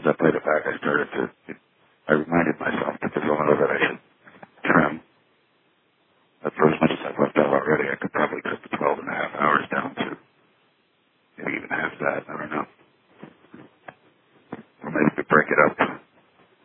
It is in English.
I played it back, I reminded myself that there's a lot of it I should trim. But for as much as I've left out already, I could probably cut the 12 and a half hours down to maybe even half that. I don't know.